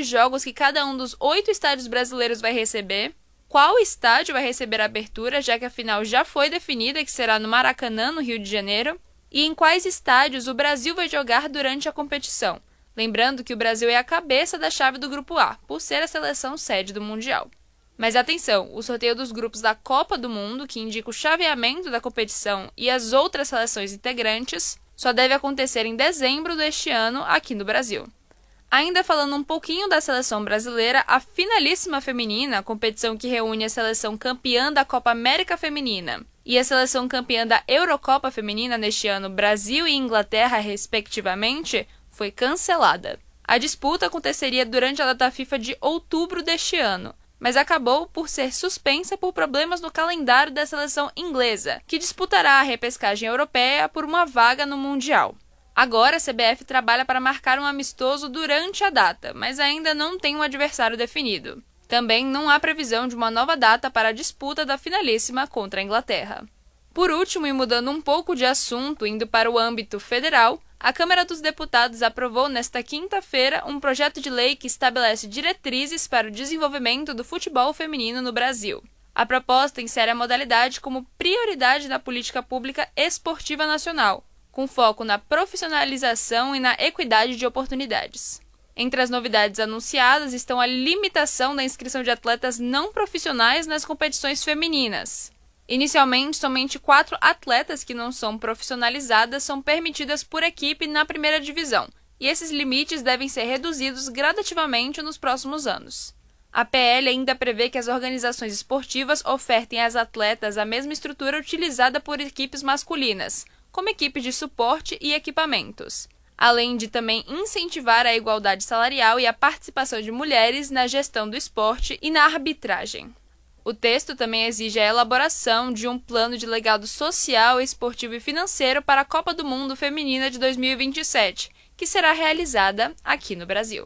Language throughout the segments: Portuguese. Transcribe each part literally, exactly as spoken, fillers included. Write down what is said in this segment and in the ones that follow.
de jogos que cada um dos oito estádios brasileiros vai receber, qual estádio vai receber a abertura, já que a final já foi definida, que será no Maracanã, no Rio de Janeiro, e em quais estádios o Brasil vai jogar durante a competição. Lembrando que o Brasil é a cabeça da chave do Grupo A, por ser a seleção sede do Mundial. Mas atenção, o sorteio dos grupos da Copa do Mundo, que indica o chaveamento da competição e as outras seleções integrantes, só deve acontecer em dezembro deste ano aqui no Brasil. Ainda falando um pouquinho da seleção brasileira, a Finalíssima Feminina, a competição que reúne a seleção campeã da Copa América Feminina e a seleção campeã da Eurocopa Feminina neste ano, Brasil e Inglaterra, respectivamente, foi cancelada. A disputa aconteceria durante a data FIFA de outubro deste ano, mas acabou por ser suspensa por problemas no calendário da seleção inglesa, que disputará a repescagem europeia por uma vaga no Mundial. Agora, a C B F trabalha para marcar um amistoso durante a data, mas ainda não tem um adversário definido. Também não há previsão de uma nova data para a disputa da finalíssima contra a Inglaterra. Por último, e mudando um pouco de assunto, indo para o âmbito federal, a Câmara dos Deputados aprovou nesta quinta-feira um projeto de lei que estabelece diretrizes para o desenvolvimento do futebol feminino no Brasil. A proposta insere a modalidade como prioridade na política pública esportiva nacional, com foco na profissionalização e na equidade de oportunidades. Entre as novidades anunciadas estão a limitação da inscrição de atletas não profissionais nas competições femininas. Inicialmente, somente quatro atletas que não são profissionalizadas são permitidas por equipe na primeira divisão, e esses limites devem ser reduzidos gradativamente nos próximos anos. A P L ainda prevê que as organizações esportivas ofertem às atletas a mesma estrutura utilizada por equipes masculinas, como equipe de suporte e equipamentos, além de também incentivar a igualdade salarial e a participação de mulheres na gestão do esporte e na arbitragem. O texto também exige a elaboração de um plano de legado social, esportivo e financeiro para a Copa do Mundo Feminina de dois mil e vinte e sete, que será realizada aqui no Brasil.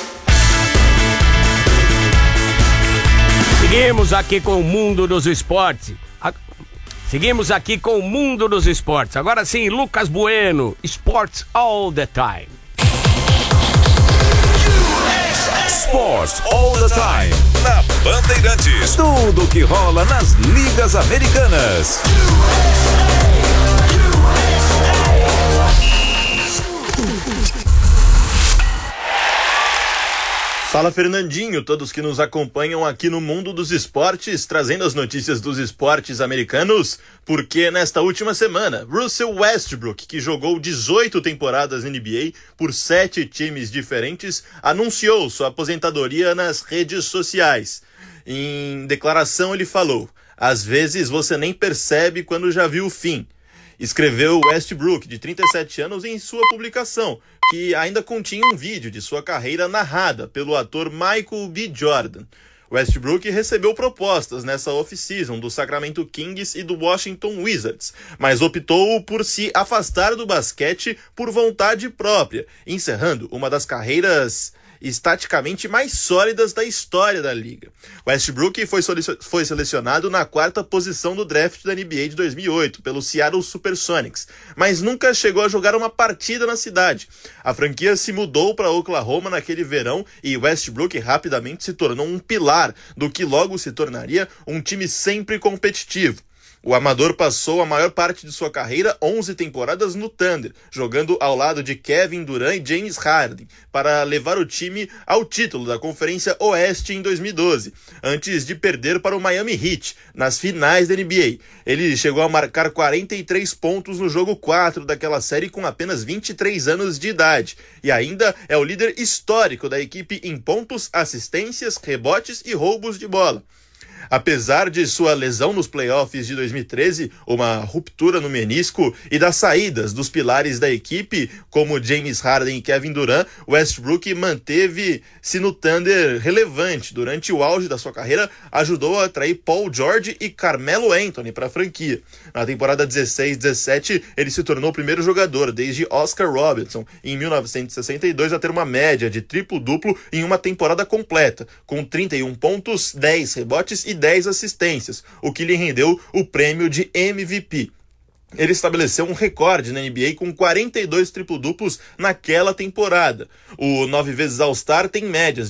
Seguimos aqui com o mundo dos esportes. Seguimos aqui com o mundo dos esportes. Agora sim, Lucas Bueno, Sports All the Time. Sports All the Time, na Bandeirantes. Tudo que rola nas ligas americanas. Fala, Fernandinho, todos que nos acompanham aqui no Mundo dos Esportes, trazendo as notícias dos esportes americanos, porque nesta última semana, Russell Westbrook, que jogou dezoito temporadas na N B A por sete times diferentes, anunciou sua aposentadoria nas redes sociais. Em declaração ele falou: "Às vezes você nem percebe quando já viu o fim", escreveu Westbrook, de trinta e sete anos, em sua publicação, que ainda continha um vídeo de sua carreira narrada pelo ator Michael B. Jordan. Westbrook recebeu propostas nessa off-season do Sacramento Kings e do Washington Wizards, mas optou por se afastar do basquete por vontade própria, encerrando uma das carreiras estaticamente mais sólidas da história da liga. Westbrook foi, foi selecionado na quarta posição do draft da N B A de dois mil e oito pelo Seattle Supersonics, mas nunca chegou a jogar uma partida na cidade. A franquia se mudou para Oklahoma naquele verão e Westbrook rapidamente se tornou um pilar do que logo se tornaria um time sempre competitivo. O amador passou a maior parte de sua carreira, onze temporadas, no Thunder, jogando ao lado de Kevin Durant e James Harden, para levar o time ao título da Conferência Oeste em dois mil e doze, antes de perder para o Miami Heat, nas finais da N B A. Ele chegou a marcar quarenta e três pontos no jogo quatro daquela série com apenas vinte e três anos de idade, e ainda é o líder histórico da equipe em pontos, assistências, rebotes e roubos de bola. Apesar de sua lesão nos playoffs de dois mil e treze, uma ruptura no menisco e das saídas dos pilares da equipe, como James Harden e Kevin Durant, Westbrook manteve-se no Thunder relevante. Durante o auge da sua carreira, ajudou a atrair Paul George e Carmelo Anthony para a franquia. Na temporada dezesseis dezessete, ele se tornou o primeiro jogador desde Oscar Robertson, em mil novecentos e sessenta e dois, a ter uma média de triplo-duplo em uma temporada completa, com trinta e um pontos, dez rebotes e dez assistências, o que lhe rendeu o prêmio de M V P. Ele estabeleceu um recorde na N B A com quarenta e dois triplo-duplos naquela temporada. O nove vezes All-Star tem médias